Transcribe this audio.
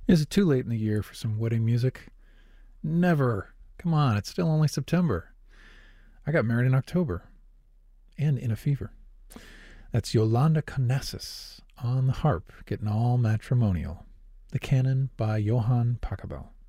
Is it too late in the year for some wedding music? Never. Come on, it's still only September. I got married in October and in a fever. That's Yolanda Conasis on the harp, getting all matrimonial. The Canon by Johann Pachelbel.